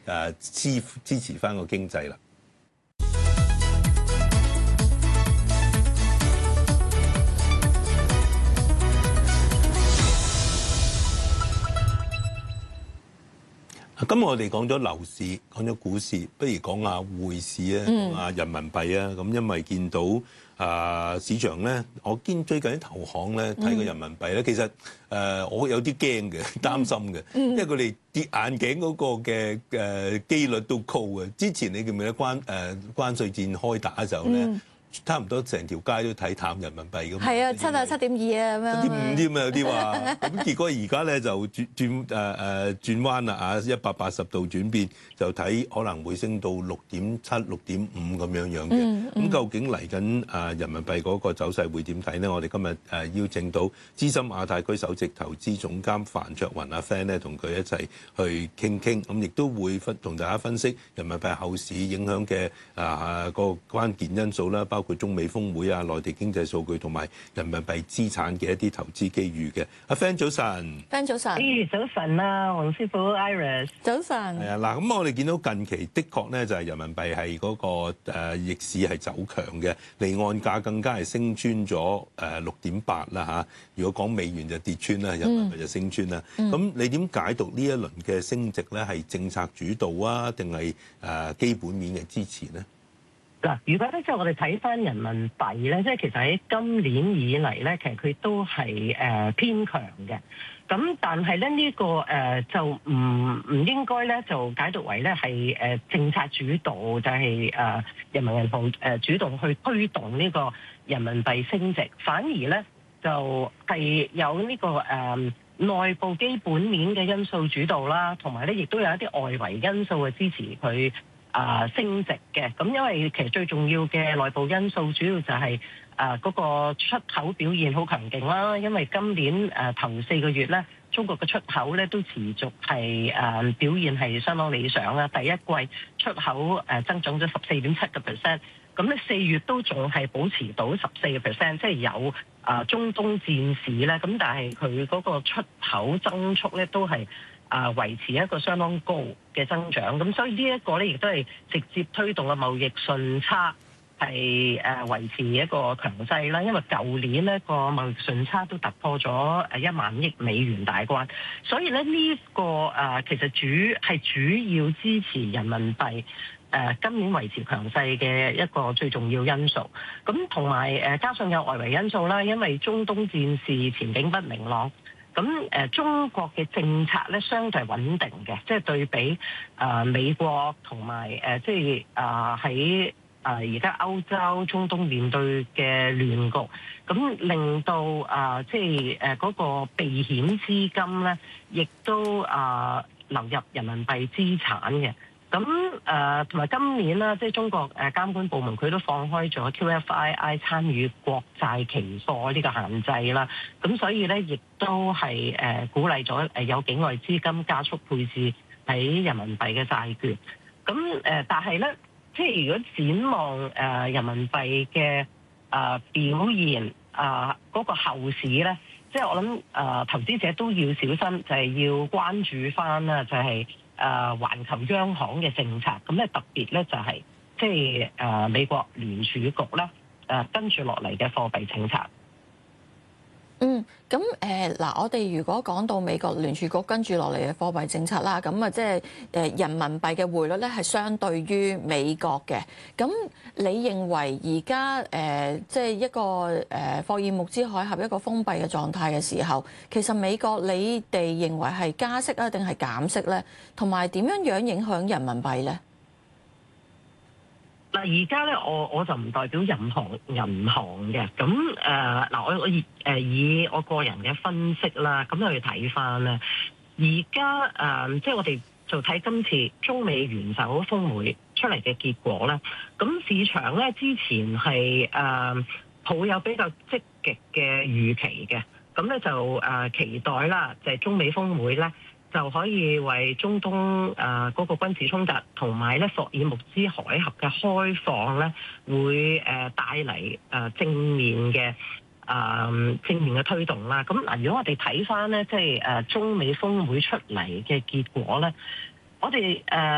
支持翻個經濟啦。今日我哋講咗樓市，講咗股市，不如講下匯市啊，講下人民幣啊。咁因為見到市場咧，我見最近啲投行咧睇個人民幣咧，其實我有啲驚嘅，擔心嘅，因為佢哋跌眼鏡嗰個嘅機率都高嘅。之前你記唔記得關稅戰開打嘅時候咧？差唔多成條街都睇淡人民幣咁。係啊 ，7.2啊咁樣。 7.5添啊，有啲話。咁結果而家咧就轉彎啦啊，180度轉變，就睇可能會升到6.7、6.5咁樣嘅。咁究竟嚟緊人民幣嗰個走勢會點睇呢？我哋今日邀請到資深亞太區首席投資總監范卓雲阿 Fan 咧，同佢一齊去傾。咁亦都會同大家分析人民幣後市影響嘅個關鍵因素啦，包括中美峰會啊、內地經濟數據同埋人民幣資產嘅一啲投資機遇嘅。阿 Fan 早晨 ，Fan 早晨， 早晨啊，黃師傅 Iris 早晨。 係啊，嗱咁我哋見到近期的確咧就係人民幣係嗰個逆市係走強嘅，離岸價更加係升穿咗6.8啦嚇。如果講美元就跌穿啦，人民幣就升穿啦。咁你點解讀呢一輪嘅升值咧係政策主導啊，定係基本面嘅支持咧？ 嗱，如果咧即係我哋睇翻人民幣咧，即係其實喺今年以嚟咧，其實佢都係偏強嘅。咁但係咧呢個就唔應該咧就解讀為咧係政策主導，就係人民銀行主動去推動呢個人民幣升值，反而咧就係有呢個內部基本面嘅因素主導啦，同埋咧亦都有一啲外圍因素嘅支持佢升值嘅。咁因為其實最重要嘅內部因素主要就係嗰個出口表現好強勁啦，因為今年頭4個月咧，中國嘅出口咧都持續係表現係相當理想啦。第一季出口增長咗14.7%，咁咧4月都仲係保持到14%，即係有中東戰事咧，咁但係佢嗰個出口增速咧都係維持一個相當高嘅增長，咁所以呢一個咧亦都係直接推動嘅貿易順差係維持一個強勢啦。因為舊年呢個貿易順差都突破咗1萬億美元大關，所以咧呢個其實主要支持人民幣今年維持強勢嘅一個最重要因素。咁同埋加上有外圍因素啦，因為中東戰事前景不明朗。咁中國嘅政策咧相對穩定嘅，即係對比美國同埋即係喺而家歐洲、中東面對嘅亂局，咁令到即係嗰個避險資金咧，亦都流入人民幣資產嘅。咁同埋今年啦，即係中國監管部門佢都放開咗 QFII 參與國債期貨呢個限制啦，咁所以咧亦都係鼓勵咗有境外資金加速配置喺人民幣嘅債券。咁但係咧，即係如果展望人民幣嘅表現嗰個後市咧，即係我諗投資者都要小心，就係要關注翻啦，就係環球央行嘅政策。咁咧特別咧就係即係美國聯儲局啦，跟住落嚟嘅貨幣政策。 咁嗱，我哋如果講到美國聯儲局跟住落嚟嘅貨幣政策啦，咁即係人民幣嘅匯率咧係相對於美國嘅。咁你認為而家即係一個霍爾木茲海峽一個封閉嘅狀態嘅時候，其實美國你哋認為係加息啊定係減息咧？同埋點樣影響人民幣咧？ 嗱，而家咧，我就唔代表銀行嘅，咁嗱，我以我個人嘅分析啦，咁去睇翻咧，而家即係我哋就睇今次中美元首峰會出嚟嘅結果咧，咁市場咧之前係抱有比較積極嘅預期嘅，咁咧就期待啦，就係中美峰會咧，就可以為中東嗰個軍事衝突同埋咧霍爾木茲海峽嘅開放咧，會帶嚟正面嘅推動啦。咁嗱，如果我哋睇翻咧，即係中美峰會出嚟嘅結果咧，我哋